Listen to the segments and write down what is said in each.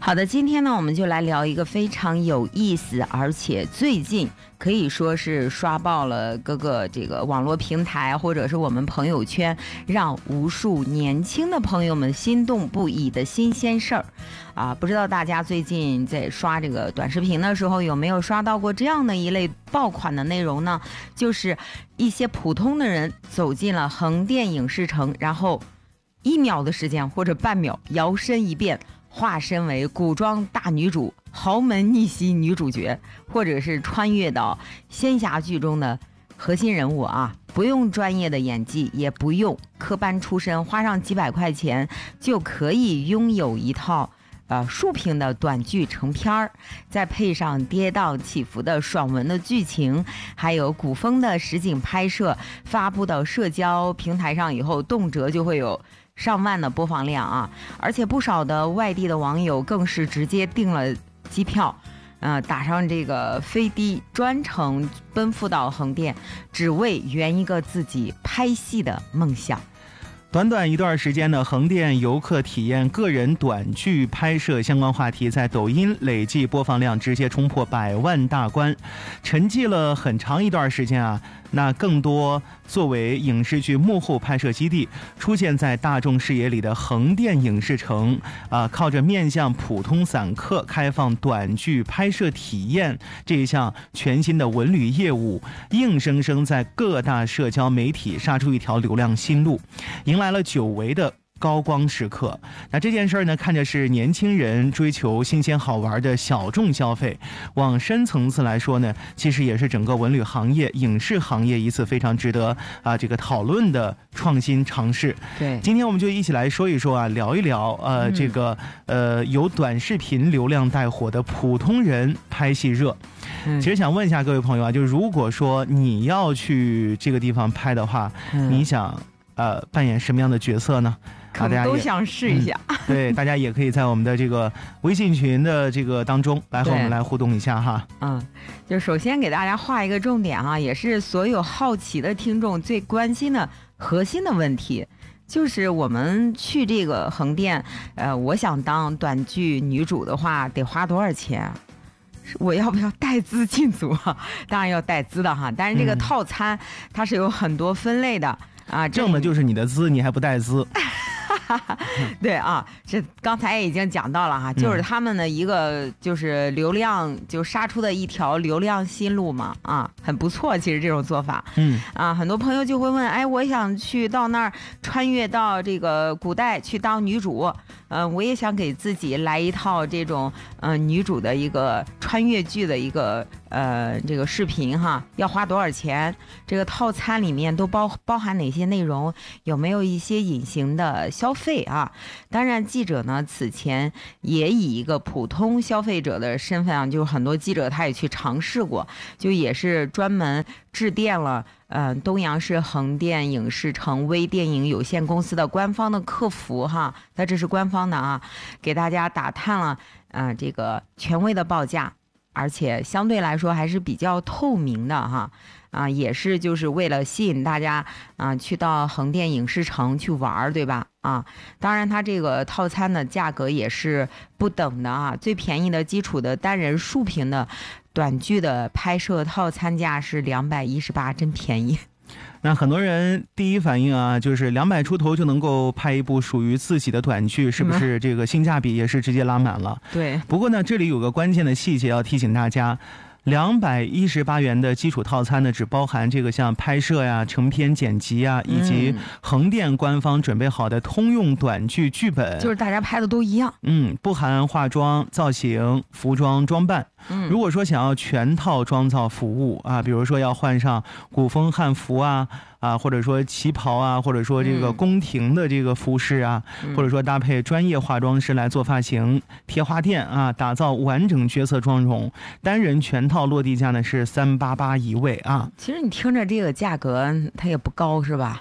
好的，今天呢，我们就来聊一个非常有意思，而且最近可以说是刷爆了各个这个网络平台，或者是我们朋友圈，让无数年轻的朋友们心动不已的新鲜事儿啊！不知道大家最近在刷这个短视频的时候，有没有刷到过这样的一类爆款的内容呢？就是一些普通的人走进了横店影视城，然后1秒的时间或者半秒，摇身一变，化身为古装大女主、豪门逆袭女主角，或者是穿越到仙侠剧中的核心人物啊！不用专业的演技，也不用科班出身，花上几百块钱就可以拥有一套数屏的短剧成片儿，再配上跌宕起伏的爽文的剧情，还有古风的实景拍摄，发布到社交平台上以后，动辄就会有上万的播放量啊！而且不少的外地的网友更是直接订了机票，打上这个飞的，专程奔赴到横店，只为圆一个自己拍戏的梦想。 短短一段时间的横店游客体验个人短剧拍摄相关话题，在抖音累计播放量直接冲破100万大关，沉寂了很长一段时间啊。那更多作为影视剧幕后拍摄基地，出现在大众视野里的横店影视城靠着面向普通散客开放短剧拍摄体验这一项全新的文旅业务，硬生生在各大社交媒体杀出一条流量新路，迎来了久违的高光时刻。那这件事呢，看着是年轻人追求新鲜好玩的小众消费，往深层次来说呢，其实也是整个文旅行业、影视行业一次非常值得这个讨论的创新尝试。 对， 今天我们就一起来说一说啊，聊一聊这个由短视频流量带火的普通人拍戏热。其实想问一下各位朋友啊，就如果说你要去这个地方拍的话，你想扮演什么样的角色呢？ 可能都想试一下。 对，大家也可以在我们的这个微信群的这个当中来和我们来互动一下哈。 就首先给大家画一个重点啊，也是所有好奇的听众最关心的核心的问题，就是我们去这个横店，我想当短剧女主的话，得花多少钱？我要不要带资进组啊？当然要带资的哈，但是这个套餐它是有很多分类的啊， 挣的就是你的资，你还不带资。 对啊，这刚才也已经讲到了哈，就是他们的一个就是流量就杀出的一条流量新路嘛，很不错，其实这种做法，很多朋友就会问，哎，我想去到那儿穿越到这个古代去当女主，我也想给自己来一套这种女主的一个穿越剧的一个这个视频哈，要花多少钱？这个套餐里面都包含哪些内容？有没有一些隐形的消费啊？当然，记者呢此前也以一个普通消费者的身份啊，就是很多记者他也去尝试过，就也是专门致电了东阳市横店影视城微电影有限公司的官方的客服哈，那这是官方的啊，给大家打探了这个权威的报价。而且相对来说还是比较透明的哈，也是就是为了吸引大家去到横店影视城去玩，对吧？当然它这个套餐的价格也是不等的啊，最便宜的基础的单人竖屏的短剧的拍摄套餐价是218，真便宜。 那很多人第一反应啊，就是200出头就能够拍一部属于自己的短剧，是不是这个性价比也是直接拉满了？ 对。 不过呢，这里有个关键的细节要提醒大家。218元的基础套餐呢，只包含这个像拍摄呀、成片剪辑呀，以及横店官方准备好的通用短剧剧本， 就是大家拍的都一样。 不含化妆、造型、服装装扮。如果说想要全套妆造服务啊，比如说要换上古风汉服啊，或者说旗袍啊，或者说这个宫廷的这个服饰啊，或者说搭配专业化妆师来做发型、贴花钿啊，打造完整角色妆容，单人全套落地价呢是388一位啊。 其实你听着这个价格它也不高是吧？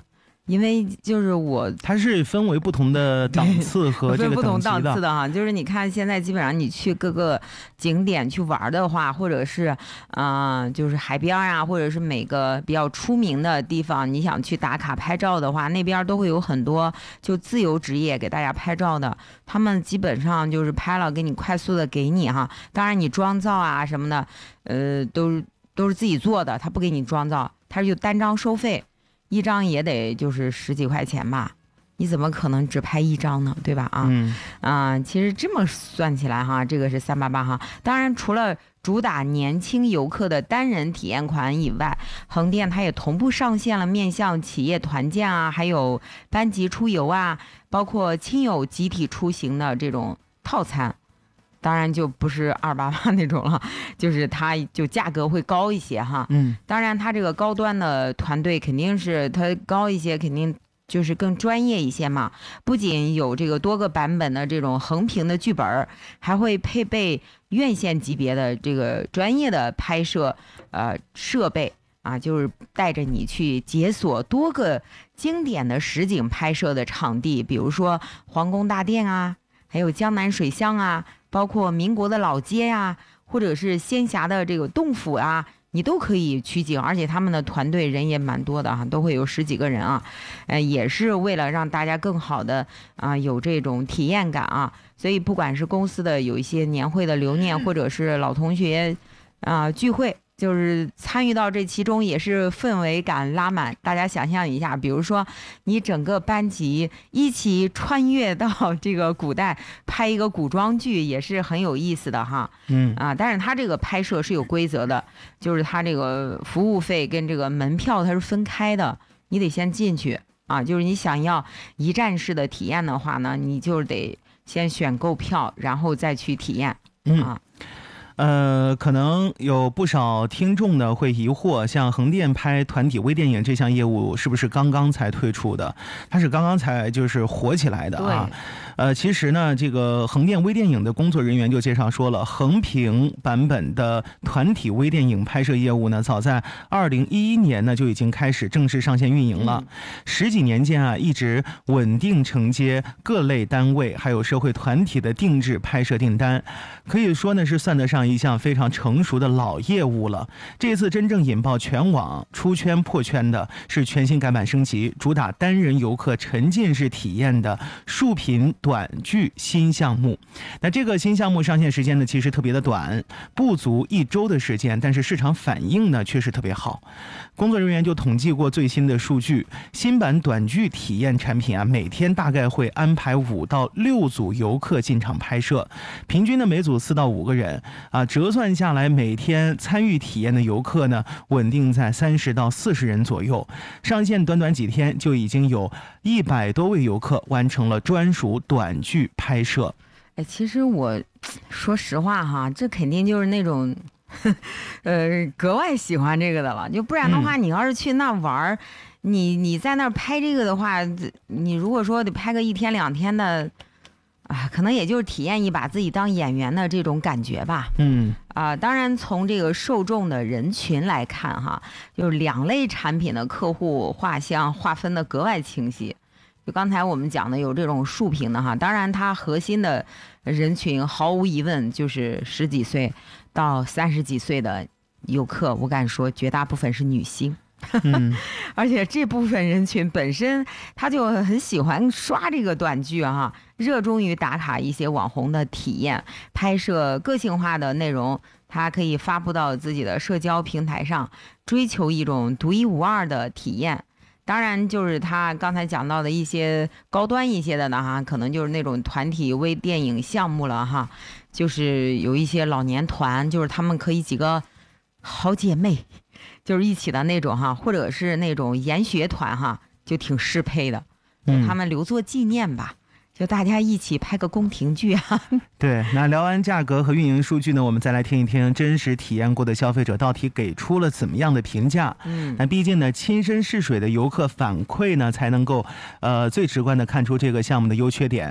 因为就是它是分为不同的档次和这个不同档次的哈。就是你看现在基本上你去各个景点去玩的话，或者是就是海边啊，或者是每个比较出名的地方，你想去打卡拍照的话，那边都会有很多就自由职业给大家拍照的，他们基本上就是拍了给你快速的给你哈。当然你妆造啊什么的，都是自己做的，他不给你妆造，他就单张收费。一张也得就是10几块钱吧，你怎么可能只拍一张呢？对吧？其实这么算起来哈，这个是388哈。当然，除了主打年轻游客的单人体验款以外，横店它也同步上线了面向企业团建啊，还有班级出游啊，包括亲友集体出行的这种套餐。当然就不是288那种了，就是它就价格会高一些哈。当然它这个高端的团队肯定是它高一些，肯定就是更专业一些嘛。不仅有这个多个版本的这种横屏的剧本，还会配备院线级别的这个专业的拍摄设备啊，就是带着你去解锁多个经典的实景拍摄的场地，比如说皇宫大殿啊，还有江南水乡啊。包括民国的老街呀，或者是仙侠的这个洞府啊，你都可以取景，而且他们的团队人也蛮多的啊，都会有10几个人啊，也是为了让大家更好的有这种体验感啊，所以不管是公司的有一些年会的留念，或者是老同学聚会。就是参与到这其中也是氛围感拉满，大家想象一下，比如说你整个班级一起穿越到这个古代拍一个古装剧，也是很有意思的哈。但是它这个拍摄是有规则的，就是它这个服务费跟这个门票它是分开的，你得先进去啊。就是你想要一站式的体验的话呢，你就得先选购票，然后再去体验啊。 可能有不少听众呢会疑惑，像横店拍团体微电影这项业务是不是刚刚才推出的？它是刚刚才就是火起来的啊。其实呢，这个横店微电影的工作人员就介绍说了，横屏版本的团体微电影拍摄业务呢，早在2011年呢就已经开始正式上线运营了。10几年间啊，一直稳定承接各类单位还有社会团体的定制拍摄订单，可以说呢是算得上一项非常成熟的老业务了。这次真正引爆全网出圈破圈的是全新改版升级，主打单人游客沉浸式体验的竖屏短剧新项目。那这个新项目上线时间呢其实特别的短，不足1周的时间，但是市场反应呢确实特别好。工作人员就统计过最新的数据，新版短剧体验产品啊，每天大概会安排5到6组游客进场拍摄，平均的每组4到5个人啊，折算下来每天参与体验的游客呢稳定在30到40人左右。上线短短几天就已经有100多位游客完成了专属短剧拍摄。 其实我说实话哈，这肯定就是那种格外喜欢这个的了，就不然的话你要是去那玩你在那儿拍这个的话，你如果说得拍个1天2天的可能也就是体验一把自己当演员的这种感觉吧。当然从这个受众的人群来看哈，就是2类产品的客户画像划分的格外清晰。就刚才我们讲的有这种竖屏的哈，当然它核心的人群毫无疑问就是10几岁到30几岁的游客，我敢说绝大部分是女性。而且这部分人群本身他就很喜欢刷这个短剧哈，热衷于打卡一些网红的体验，拍摄个性化的内容，他可以发布到自己的社交平台上，追求一种独一无二的体验。当然就是他刚才讲到的一些高端一些的呢哈，可能就是那种团体微电影项目了哈，就是有一些老年团，就是他们可以几个好姐妹就是一起的那种哈，或者是那种研学团哈，就挺适配的，就他们留作纪念吧。就大家一起拍个宫廷剧啊。 对，那聊完价格和运营数据呢，我们再来听一听真实体验过的消费者到底给出了怎么样的评价。那毕竟呢，亲身试水的游客反馈呢，才能够最直观的看出这个项目的优缺点。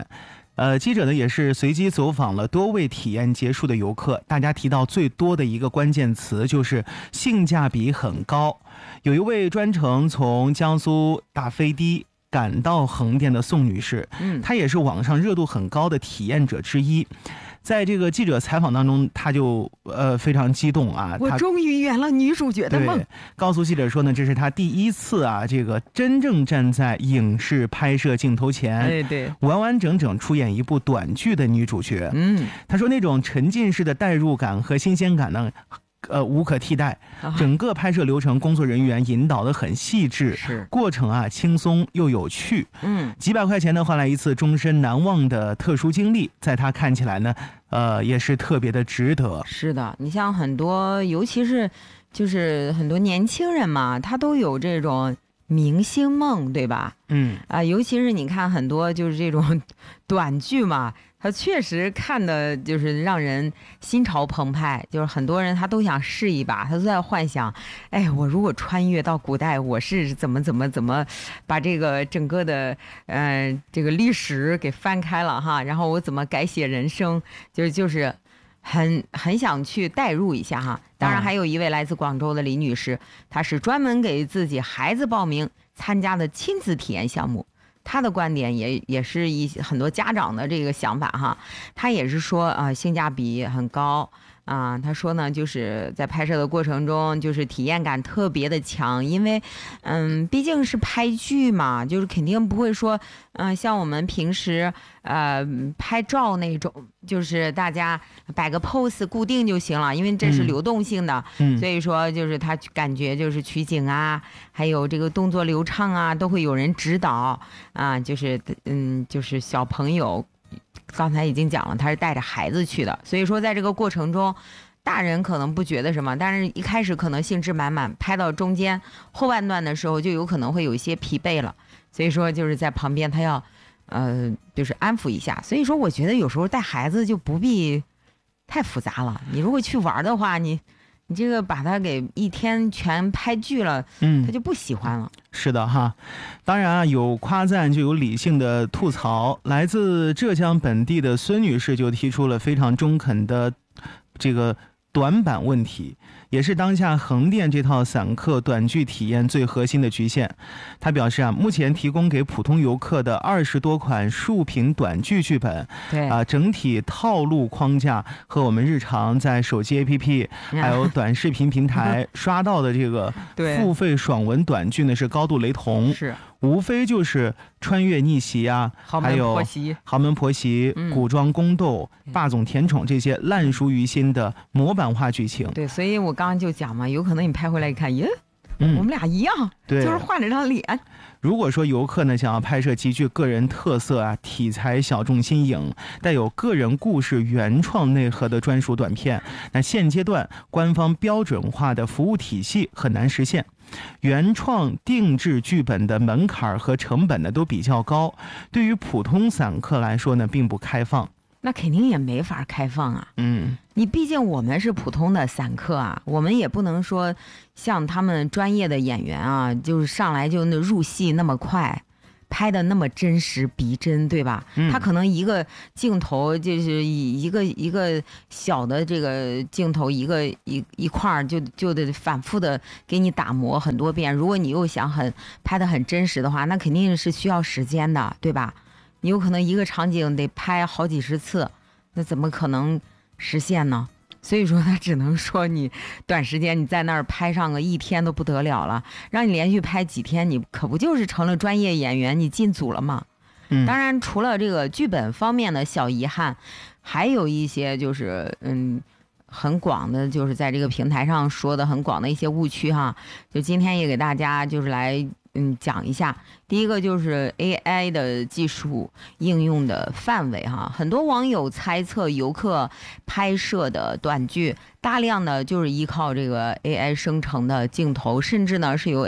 记者呢也是随机走访了多位体验结束的游客，大家提到最多的一个关键词就是性价比很高。有一位专程从江苏打飞的赶到横店的宋女士，她也是网上热度很高的体验者之一。在这个记者采访当中，她就非常激动啊， 我终于圆了女主角的梦。 对，告诉记者说呢，这是她第一次啊，这个真正站在影视拍摄镜头前， 对， 完完整整出演一部短剧的女主角。她说那种沉浸式的代入感和新鲜感呢，无可替代。整个拍摄流程，工作人员引导得很细致， 是过程啊轻松又有趣。几百块钱呢换来一次终身难忘的特殊经历，在他看起来呢，也是特别的值得。 是的，你像很多，尤其是就是很多年轻人嘛，他都有这种明星梦，对吧？尤其是你看很多就是这种短剧嘛。他确实看的就是让人心潮澎湃，就是很多人他都想试一把，他都在幻想，哎，我如果穿越到古代，我是怎么把这个整个的这个历史给翻开了哈，然后我怎么改写人生，就是很想去代入一下哈。当然还有一位来自广州的李女士，她是专门给自己孩子报名参加的亲子体验项目。他的观点也是很多家长的这个想法哈，他也是说性价比很高啊。他说呢，就是在拍摄的过程中，就是体验感特别的强，因为毕竟是拍剧嘛，就是肯定不会说像我们平时拍照那种，就是大家摆个 pose 固定就行了，因为这是流动性的，所以说就是他感觉就是取景啊，还有这个动作流畅啊，都会有人指导啊，就是小朋友。刚才已经讲了，他是带着孩子去的，所以说在这个过程中，大人可能不觉得什么，但是一开始可能兴致满满，拍到中间后半段的时候，就有可能会有一些疲惫了，所以说就是在旁边他要就是安抚一下。所以说我觉得有时候带孩子就不必太复杂了，你如果去玩的话，你这个把他给一天全拍剧了，他就不喜欢了。 是的哈，当然啊，有夸赞就有理性的吐槽。来自浙江本地的孙女士就提出了非常中肯的这个短板问题，也是当下横店这套散客短剧体验最核心的局限。他表示啊，目前提供给普通游客的20多款竖屏短剧剧本， 对整体套路框架和我们日常在手机 APP 还有短视频平台刷到的这个付费爽文短剧呢是高度雷同， 是无非就是穿越逆袭啊，还有豪门婆媳、古装宫斗、霸总甜宠这些烂熟于心的模板化剧情。 对，所以我刚刚就讲嘛，有可能你拍回来一看，耶，我们俩一样，就是换了张脸。 如果说游客呢想要拍摄极具个人特色啊、题材小众新颖、带有个人故事原创内核的专属短片，那现阶段官方标准化的服务体系很难实现。原创定制剧本的门槛和成本呢都比较高，对于普通散客来说呢并不开放。 那肯定也没法开放啊。你毕竟我们是普通的散客啊，我们也不能说像他们专业的演员啊，就是上来就入戏那么快，拍的那么真实逼真，对吧？他可能一个镜头就是一个小的这个镜头一块就得反复的给你打磨很多遍。如果你又想拍的很真实的话，那肯定是需要时间的，对吧？你有可能一个场景得拍好几十次，那怎么可能实现呢？所以说他只能说你短时间你在那儿拍上个1天都不得了了，让你连续拍几天，你可不就是成了专业演员，你进组了吗？当然除了这个剧本方面的小遗憾，还有一些就是很广的，就是在这个平台上说的很广的一些误区哈，就今天也给大家就是来讲一下。第一个就是 AI 的技术应用的范围哈，很多网友猜测游客拍摄的短剧大量的就是依靠这个 AI 生成的镜头，甚至呢是由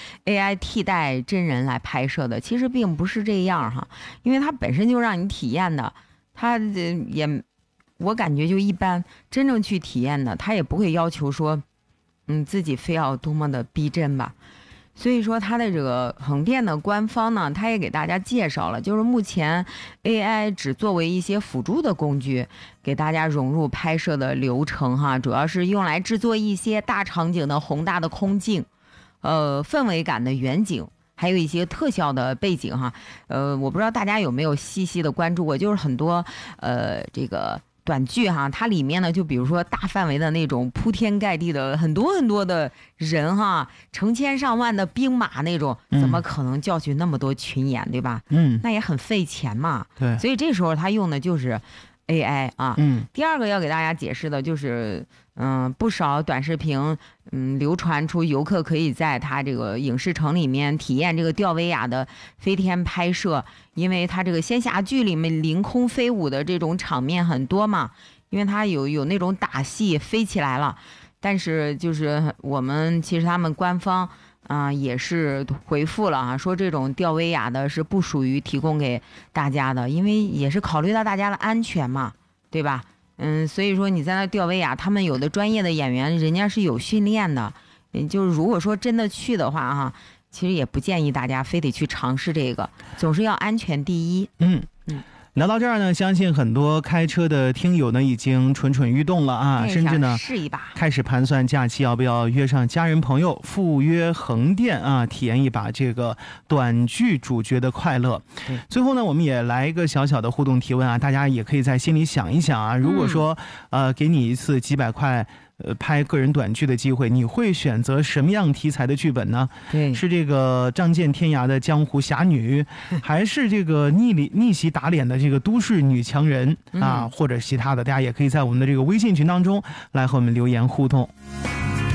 AI 替代真人来拍摄的，其实并不是这样哈，因为它本身就让你体验的，它我感觉就一般，真正去体验的，他也不会要求说自己非要多么的逼真吧。 所以说它的这个横店的官方呢，它也给大家介绍了，就是目前 AI 只作为一些辅助的工具，给大家融入拍摄的流程哈，主要是用来制作一些大场景的宏大的空镜，氛围感的远景。还有一些特效的背景哈，我不知道大家有没有细细的关注过，就是很多这个短剧哈，它里面呢就比如说大范围的那种铺天盖地的很多很多的人哈，成千上万的兵马那种，怎么可能叫去那么多群演，对吧？那也很费钱嘛。 对， 所以这时候他用的就是 AI 啊。第二个要给大家解释的就是。不少短视频，流传出游客可以在它这个影视城里面体验这个吊威亚的飞天拍摄，因为它这个仙侠剧里面凌空飞舞的这种场面很多嘛，因为它有那种打戏飞起来了，但是就是我们其实他们官方也是回复了啊，说这种吊威亚的是不属于提供给大家的，因为也是考虑到大家的安全嘛，对吧？所以说你在那吊威亚，他们有的专业的演员，人家是有训练的，就是如果说真的去的话哈，其实也不建议大家非得去尝试这个，总是要安全第一。 聊到这儿呢，相信很多开车的听友呢已经蠢蠢欲动了啊，甚至呢试一把， 开始盘算假期要不要约上家人朋友赴约横店啊，体验一把这个短剧主角的快乐。最后呢，我们也来一个小小的互动提问啊，大家也可以在心里想一想啊，如果说给你一次几百块。拍个人短剧的机会，你会选择什么样题材的剧本呢？ 对， 是这个仗剑天涯的江湖侠女，还是这个逆袭打脸的这个都市女强人啊，或者其他的？大家也可以在我们的这个微信群当中来和我们留言互动。